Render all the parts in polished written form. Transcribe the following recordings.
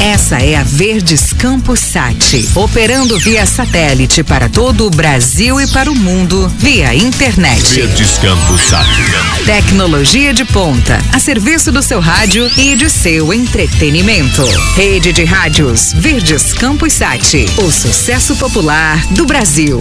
Essa é a Verdes Campos Sat, operando via satélite para todo o Brasil e para o mundo via internet. Verdes Campos Sat. Tecnologia de ponta, a serviço do seu rádio e de seu entretenimento. Rede de rádios Verdes Campos Sat, o sucesso popular do Brasil.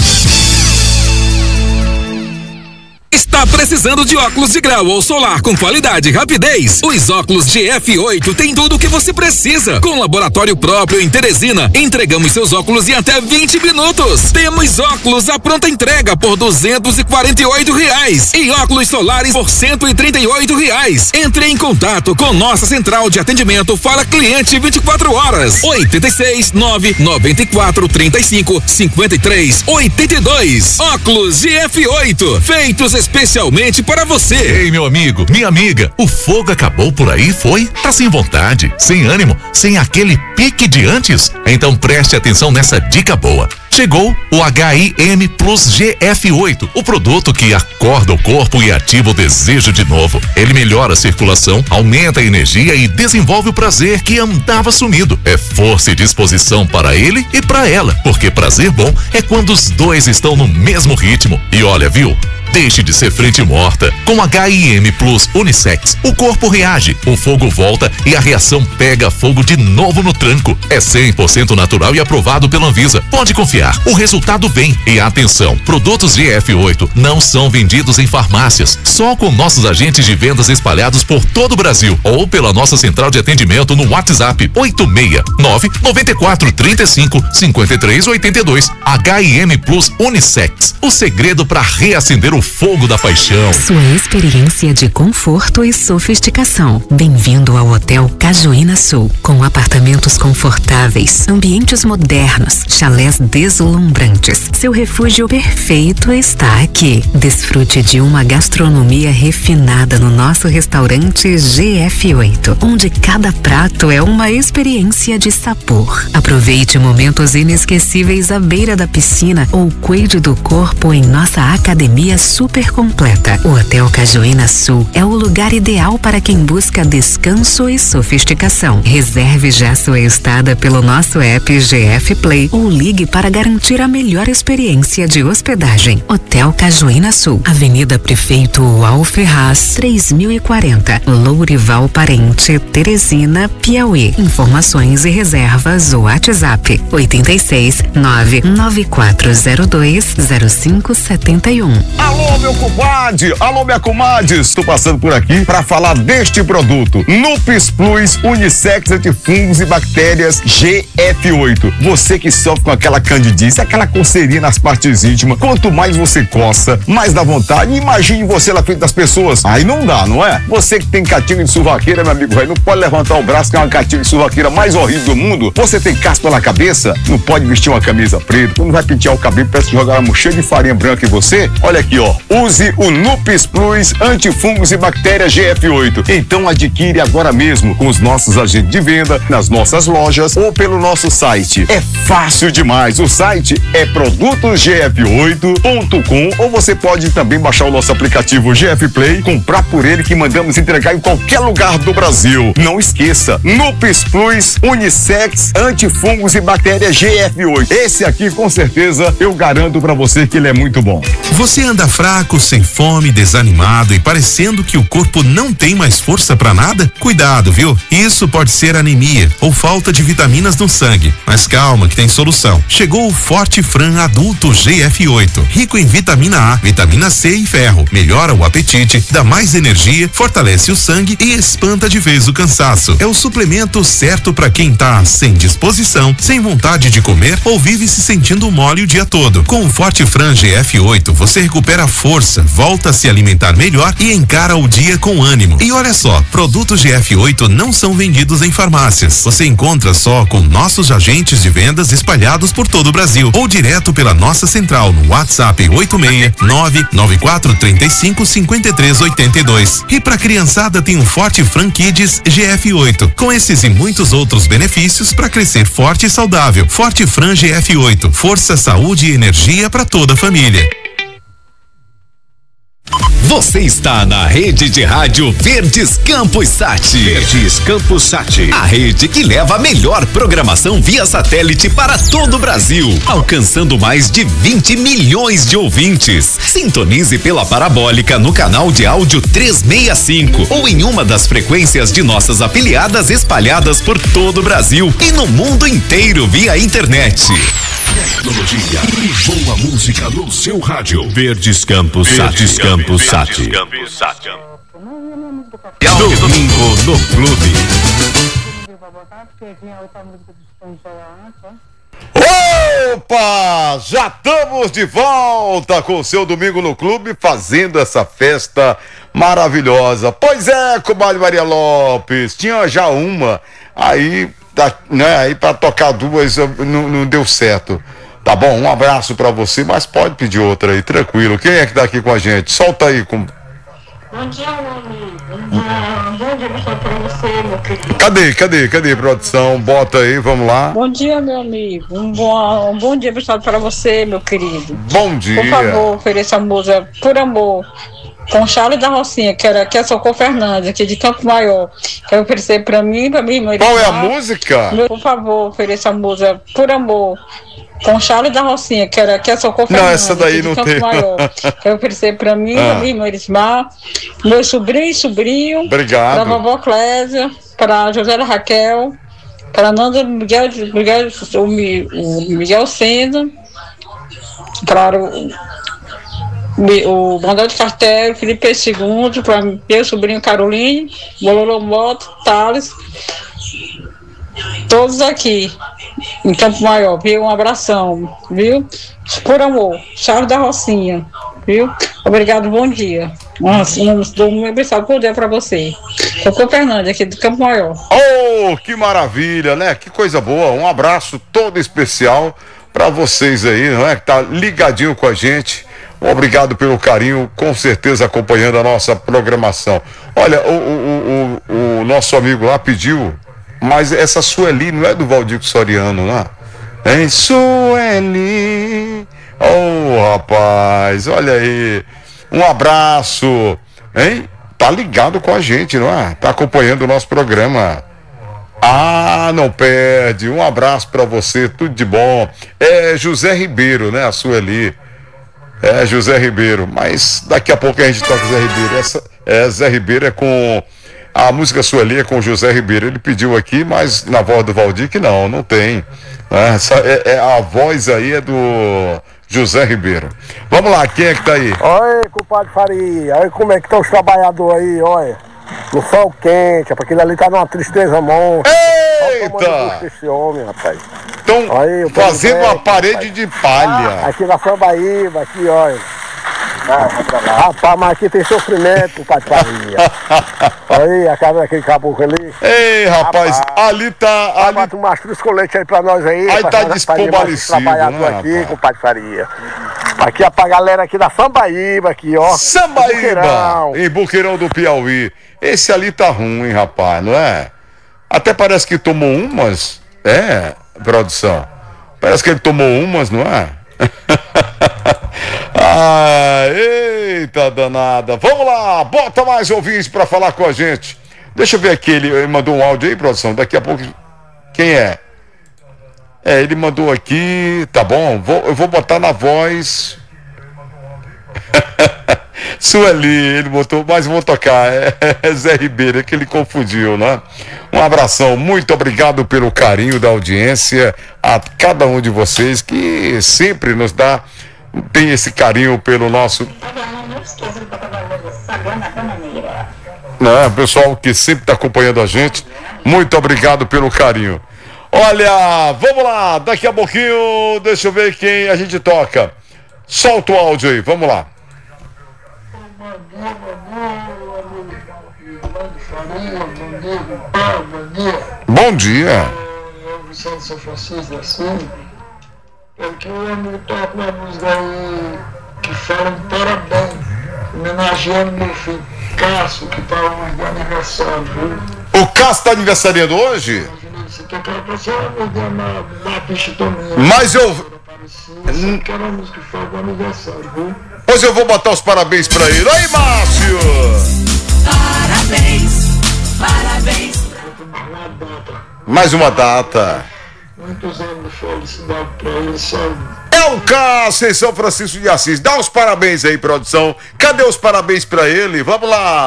Está precisando de óculos de grau ou solar com qualidade e rapidez? Os óculos GF8 têm tudo o que você precisa. Com laboratório próprio em Teresina, entregamos seus óculos em até 20 minutos. Temos óculos à pronta entrega por R$248 e óculos solares por R$138. Entre em contato com nossa central de atendimento Fala Cliente 24 horas. 86 994 35 53 82. Óculos GF8, feitos especialmente para você. Ei, meu amigo, minha amiga, o fogo acabou por aí, foi? Tá sem vontade, sem ânimo, sem aquele pique de antes? Então preste atenção nessa dica boa. Chegou o HIM Plus GF8, o produto que acorda o corpo e ativa o desejo de novo. Ele melhora a circulação, aumenta a energia e desenvolve o prazer que andava sumido. É força e disposição para ele e para ela, porque prazer bom é quando os dois estão no mesmo ritmo. E olha, viu? Deixe de ser frente morta. Com HIM Plus Unissex, o corpo reage, o fogo volta e a reação pega fogo de novo no tranco. É 100% natural e aprovado pela Anvisa. Pode confiar, o resultado vem. E atenção, produtos GF8 não são vendidos em farmácias, só com nossos agentes de vendas espalhados por todo o Brasil ou pela nossa central de atendimento no WhatsApp 869-9435-5382. HIM Plus Unissex, o segredo para reacender o fogo da paixão. Sua experiência de conforto e sofisticação. Bem-vindo ao Hotel Cajuína Sul, com apartamentos confortáveis, ambientes modernos, chalés deslumbrantes. Seu refúgio perfeito está aqui. Desfrute de uma gastronomia refinada no nosso restaurante GF8, onde cada prato é uma experiência de sabor. Aproveite momentos inesquecíveis à beira da piscina ou cuide do corpo em nossa academia super completa. O Hotel Cajuína Sul é o lugar ideal para quem busca descanso e sofisticação. Reserve já sua estada pelo nosso app GF Play ou ligue para garantir a melhor experiência de hospedagem. Hotel Cajuína Sul, Avenida Prefeito Uau Ferraz, 3040, Lourival Parente, Teresina, Piauí. Informações e reservas ou WhatsApp 86 99402 0571. Alô, meu compadre, alô, minha comadre, estou passando por aqui para falar deste produto, Nupes Plus Unissex Antifungos e Bactérias GF8. Você que sofre com aquela candidíase, aquela coceirinha nas partes íntimas, quanto mais você coça, mais dá vontade. Imagine você na frente das pessoas, aí não dá, não é? Você que tem catinga de suvaqueira, meu amigo, não pode levantar o braço, que é uma catinga de suvaqueira mais horrível do mundo. Você tem caspa na cabeça, não pode vestir uma camisa preta, quando vai pentear o cabelo, parece que jogar uma mochila de farinha branca em você. Olha aqui, ó, use o Nupes Plus Antifungos e Bactérias GF8. Então adquire agora mesmo com os nossos agentes de venda, nas nossas lojas ou pelo nosso site. É fácil demais. O site é produtosgf8.com ou você pode também baixar o nosso aplicativo GF Play, comprar por ele que mandamos entregar em qualquer lugar do Brasil. Não esqueça, Nupes Plus Unissex Antifungos e Bactérias GF8. Esse aqui com certeza eu garanto pra você que ele é muito bom. Você anda fraco, sem fome, desanimado e parecendo que o corpo não tem mais força pra nada? Cuidado, viu? Isso pode ser anemia ou falta de vitaminas no sangue. Mas calma que tem solução. Chegou o Forte Fran Adulto GF8, rico em vitamina A, vitamina C e ferro. Melhora o apetite, dá mais energia, fortalece o sangue e espanta de vez o cansaço. É o suplemento certo pra quem tá sem disposição, sem vontade de comer ou vive se sentindo mole o dia todo. Com o Forte Fran GF8, você recupera a força, volta a se alimentar melhor e encara o dia com ânimo. E olha só, produtos GF8 não são vendidos em farmácias. Você encontra só com nossos agentes de vendas espalhados por todo o Brasil ou direto pela nossa central no WhatsApp 869-9435-5382. E pra criançada tem um Forte Fran Kids GF8, com esses e muitos outros benefícios para crescer forte e saudável. Forte Fran GF8, força, saúde e energia para toda a família. Você está na rede de rádio Verdes Campos Sat. Verdes Campos Sat. A rede que leva a melhor programação via satélite para todo o Brasil, alcançando mais de 20 milhões de ouvintes. Sintonize pela parabólica no canal de áudio 365 ou em uma das frequências de nossas afiliadas espalhadas por todo o Brasil e no mundo inteiro via internet. Tecnologia e boa música no seu rádio. Verdes Campos Sat. Campos Sat. Domingo no Clube. Opa! Já estamos de volta com o seu Domingo no Clube, fazendo essa festa maravilhosa. Pois é, comadre Maria Lopes, tinha já uma, aí para tocar duas não deu certo. Tá bom, um abraço pra você, mas pode pedir outra aí, tranquilo. Quem é que tá aqui com a gente? Solta aí. Bom dia, meu amigo. Bom dia pra você, meu querido. Cadê, produção? Bota aí, vamos lá. Bom dia, meu amigo. Um bom dia abençoado para você, meu querido. Bom dia. Por favor, ofereça a música Por Amor, com Charles da Rocinha, que é Socorro Fernandes, aqui de Campo Maior. Quero oferecer pra mim, irmã. Qual é a música? Por favor, ofereça a música Por Amor, com Charles da Rocinha, que é Socorro Fernandes. Não, essa daí não tem. Quero oferecer pra mim, minha irmã Elismar, meu sobrinho. Obrigado. Pra vovó Clésia, pra José Raquel, pra Nanda Miguel Sena, para o Manuel de Cartério, Felipe II, para meu sobrinho Caroline, Bololô Moto, Thales, todos aqui em Campo Maior, viu? Um abração, viu? Por Amor, Charles da Rocinha, viu? Obrigado, bom dia. Um abraço por dia para você. Socorro Fernandes, aqui do Campo Maior. Oh, que maravilha, né? Que coisa boa. Um abraço todo especial para vocês aí, não é? Que tá ligadinho com a gente. Obrigado pelo carinho, com certeza acompanhando a nossa programação. Olha, o nosso amigo lá pediu, mas essa Sueli não é do Valdir Soriano, não é? Hein? Sueli. Oh, rapaz, olha aí. Um abraço, hein? Tá ligado com a gente, não é? Tá acompanhando o nosso programa. Ah, não perde. Um abraço pra você, tudo de bom. É José Ribeiro, né? A Sueli. É José Ribeiro, mas daqui a pouco a gente toca Zé Ribeiro. Zé Ribeiro é com a música Sueli é com José Ribeiro. Ele pediu aqui, mas na voz do Valdir que não tem. A voz aí é do José Ribeiro. Vamos lá, quem é que tá aí? Oi, compadre Faria, olha como é que estão os trabalhadores aí, olha. No sol quente, rapaz, aquele ali tá numa tristeza monstra. Eita! Esse homem, rapaz. Estão fazendo uma parede de palha. Aqui na Sambaíba, aqui, olha. Rapaz, mas aqui tem sofrimento, compadre Faria. Aí, aquele caboclo ali. Ei, rapaz, ali tá. Ali tu mastra os coletes aí pra nós aí. Aí tá despobalecido, né, aqui, compadre Faria. Aqui é pra galera aqui da Sambaíba, aqui, ó. Sambaíba, em Boqueirão do Piauí. Esse ali tá ruim, rapaz, não é? Até parece que tomou umas. É, produção. Parece que ele tomou umas, não é? Eita danada. Vamos lá, bota mais ouvintes pra falar com a gente. Deixa eu ver aqui, ele mandou um áudio aí, produção. Daqui a pouco. Quem é? Ele mandou aqui. Tá bom, eu vou botar na voz. Sueli, ele botou, mas vou tocar. É Zé Ribeiro, é que ele confundiu, né? Um abração, muito obrigado pelo carinho da audiência, a cada um de vocês que sempre nos tem esse carinho pelo nosso. Pessoal que sempre está acompanhando a gente, muito obrigado pelo carinho. Olha, vamos lá, daqui a pouquinho, deixa eu ver quem a gente toca. Solta o áudio aí, vamos lá. Bom dia. Vicente São Francisco da Silva. Eu queria me tocar uma música aí que fala de parabéns, homenageando meu filho Cássio, que tá hoje de aniversário, viu? O Cássio tá aniversariando hoje? Mas eu. Aquela música que fala do aniversário, viu? Pois eu vou botar os parabéns pra ele. Aí, Márcio! Parabéns. Mais uma data. Muitos anos de felicidade pra ele, sabe? É o Cássio em São Francisco de Assis. Dá os parabéns aí, produção. Cadê os parabéns pra ele? Vamos lá.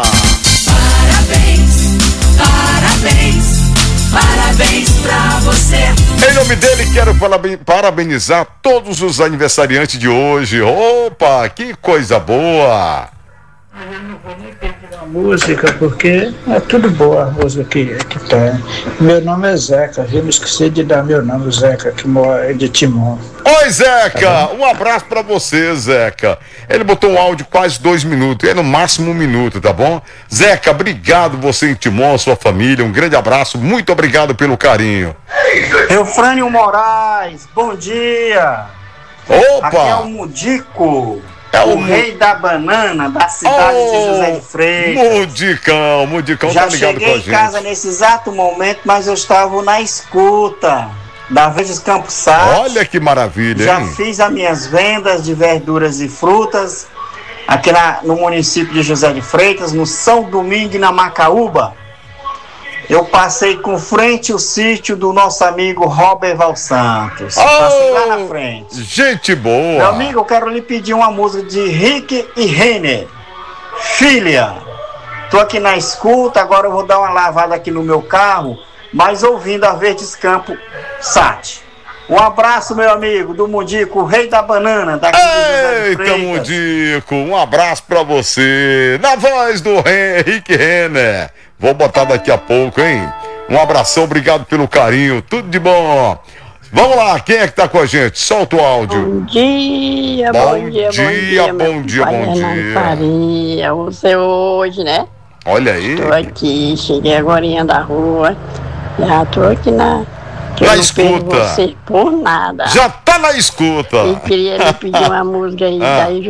Parabéns pra você. Em nome dele, quero parabenizar todos os aniversariantes de hoje. Opa, que coisa boa. Eu não vou nem pedir a música, porque é tudo boa a música que tem. Meu nome é Zeca, eu me esqueci de dar meu nome, Zeca, que mora de Timon. Oi, Zeca, um abraço pra você, Zeca. Ele botou um áudio quase 2 minutos, é no máximo 1 minuto, tá bom? Zeca, obrigado você em Timon, sua família, um grande abraço, muito obrigado pelo carinho. Eufrânio Moraes, bom dia. Opa! Aqui é o Mudico. O rei da banana da cidade de José de Freitas. Mudicão já tá ligado com a cheguei gente. em casa nesse exato momento, mas eu estava na escuta da Verdes Campos Sat. Olha que maravilha, já hein? fiz as minhas vendas de verduras e frutas aqui no município de José de Freitas, no São Domingo, na Macaúba. Eu passei com frente o sítio do nosso amigo Robert Val Santos. Passei lá na frente. Gente boa. Meu amigo, eu quero lhe pedir uma música de Rick e Renner. Filha, tô aqui na escuta, agora eu vou dar uma lavada aqui no meu carro, mas ouvindo a Verdes Campos Sat. Um abraço, meu amigo, do Mudico, o rei da banana, daqui de José de Eita, Freitas. Mudico, um abraço pra você. Na voz do Rick Renner. Vou botar daqui a pouco, hein? Um abração, obrigado pelo carinho, tudo de bom. Vamos lá, quem é que tá com a gente? Solta o áudio. Bom dia, bom dia. Faria, você hoje, né? Olha aí. Tô aqui, cheguei agorinha da rua, já tô aqui na escuta. Você por nada. Já tá na escuta. E queria lhe pedir uma música aí,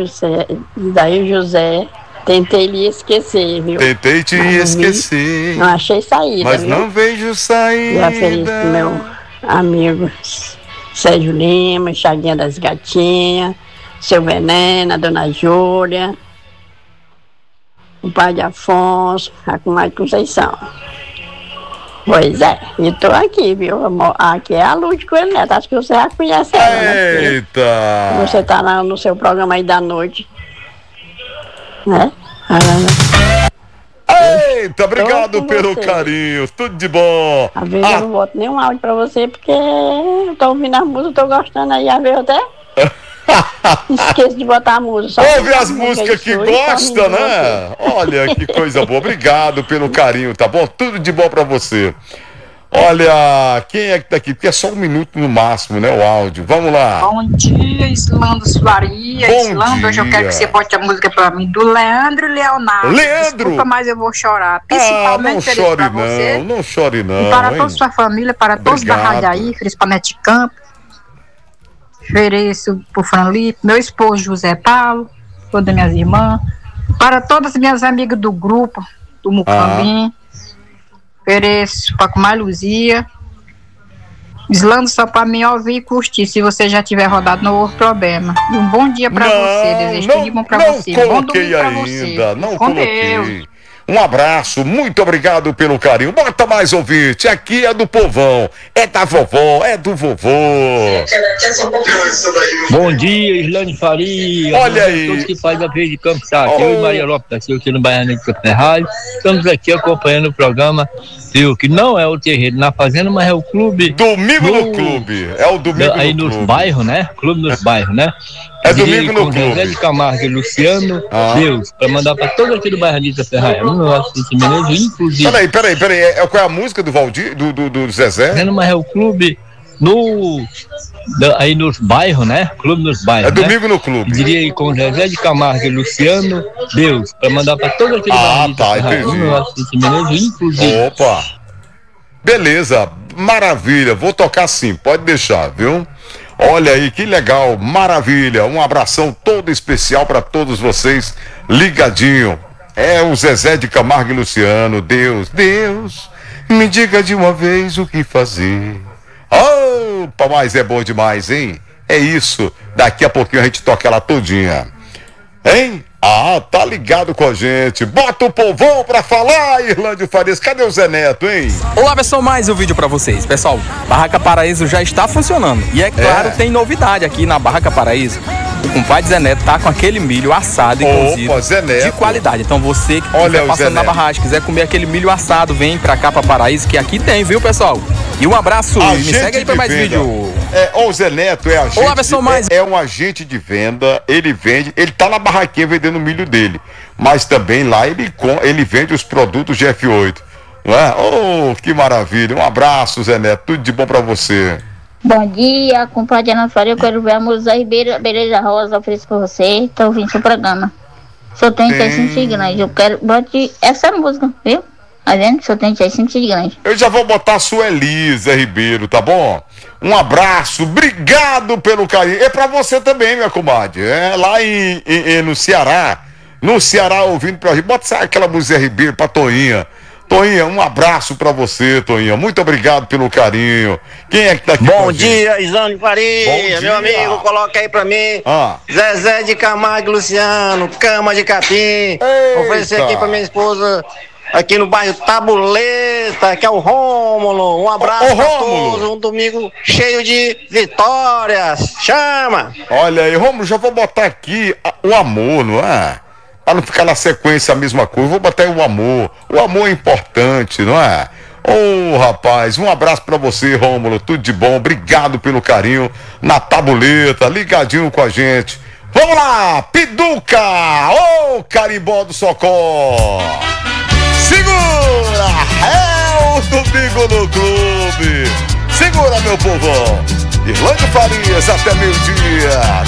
daí José. Tentei lhe esquecer, viu? Tentei te esquecer. Não achei saída, mas viu? não vejo saída. Já ofereço pro meu amigo Sérgio Lima, Chaguinha das Gatinhas, seu Veneno, a Dona Júlia, o pai de Afonso, a comadre Conceição. Pois é, e tô aqui, viu? Aqui é a Lúcia Coelho Neto, acho que você já conhece ela, né? Eita! Você tá no seu programa aí da noite. Né? Eita, obrigado pelo carinho, tudo de bom. Às vezes eu não boto nenhum áudio pra você, porque eu tô ouvindo a música, tô gostando aí, às vezes eu até esqueço de botar a música. Ouve as músicas que gosta, né? Olha que coisa boa, obrigado pelo carinho, tá bom? Tudo de bom pra você. Olha, quem é que tá aqui? Porque é só 1 minuto no máximo, né, o áudio. Vamos lá. Bom dia, Islando Faria. Islando, hoje eu quero que você bote a música pra mim do Leandro Leonardo. Leandro! Desculpa, mas eu vou chorar. Principalmente não chore pra você. Não chore não. E para toda a sua família, para todos da Rádio aí, Crispanete Campo. Ofereço pro Franlipe, meu esposo José Paulo, todas minhas irmãs, para todas as minhas amigas do grupo, do Mucambim. Ofereço para comer Luzia. Islando só para mim ouvir e curtir. Se você já tiver rodado, não houve problema. E um bom dia para você. Desejo tudo de bom para você. Bom domingo para você. Não coloquei. Um abraço, muito obrigado pelo carinho. Bota mais ouvinte, aqui é do povão, é da vovó, é do vovô. Bom dia, Islane Faria. Olha aí. Todos que faz a vez de Campo Sat. Eu e Maria Lopes da Silva, aqui no Baiano de Campo Ferrari. Estamos aqui acompanhando o programa, viu? Que não é o terreiro na fazenda, mas é o clube. Domingo no clube. É o domingo aí no clube. Nos bairros, né? Clube nos bairros, né? É domingo no clube. José de Camargo e Luciano, Deus, pra mandar pra todo aquele bairro de Ferrari. No nosso Menezes, inclusive. Peraí. Qual é a música do Valdir, do Zezé? Mas é o clube aí nos bairros, né? Clube nos bairros. É domingo no clube. Diria aí com José de Camargo e Luciano, Deus, pra mandar pra todo aquele bairro de Ferrari. No nosso Menezes, inclusive. Opa! Beleza, maravilha. Vou tocar sim, pode deixar, viu? Olha aí, que legal, maravilha. Um abração todo especial para todos vocês, ligadinho. É o Zezé de Camargo e Luciano. Deus, me diga de uma vez o que fazer. Opa, mas é bom demais, hein? É isso, daqui a pouquinho a gente toca ela todinha. Hein? Ah, tá ligado com a gente. Bota o povão pra falar, Irlândio Farias. Cadê o Zé Neto, hein? Olá, pessoal, mais um vídeo pra vocês. Pessoal, Barraca Paraíso já está funcionando. E é claro, tem novidade aqui na Barraca Paraíso. O compadre Zé Neto tá com aquele milho assado e cozido Zé Neto. de qualidade. Então você que estiver passando na barragem, quiser comer aquele milho assado, vem pra cá pra Paraíso, que aqui tem, viu, pessoal? E um abraço, me segue aí pra mais vídeo. O Zé Neto é agente. Olá, pessoal, é um agente de venda, ele vende, ele tá na barraquinha vendendo o milho dele, mas também lá ele vende os produtos de F8, não é? Oh, que maravilha, um abraço, Zé Neto, tudo de bom pra você. Bom dia, compadre Ana Faria, eu quero ver a música Ribeira, Beleza Rosa, ofereço pra você, tô ouvindo seu programa. Sou 35 grandes, eu quero, bote essa música, viu? Tá vendo? Sou 35 grandes. Eu já vou botar a Sueli, Zé Ribeiro, tá bom? Um abraço, obrigado pelo carinho. É pra você também, minha comadre. É lá no Ceará. No Ceará, ouvindo pra gente. Bota aquela música Zé Ribeiro pra Toinha. Toinha, um abraço pra você, Toinha. Muito obrigado pelo carinho. Quem é que tá aqui? Bom dia, Islândio Faria. Meu amigo, coloca aí pra mim. Zezé de Camargo e Luciano, Cama de Capim. Oferecer aqui pra minha esposa. Aqui no bairro Tabuleta, que é o Rômulo. Um abraço pra todos, um domingo cheio de vitórias. Chama! Olha aí, Rômulo, já vou botar aqui o amor, não é? Pra não ficar na sequência a mesma coisa, vou botar aí o amor. O amor é importante, não é? Ô, rapaz, um abraço pra você, Rômulo, tudo de bom, obrigado pelo carinho na Tabuleta, ligadinho com a gente. Vamos lá, Piduca, ô, carimbó do Socó. Segura! É o Domingo no Clube! Segura, meu povão! Irlândio Farias até meio-dia!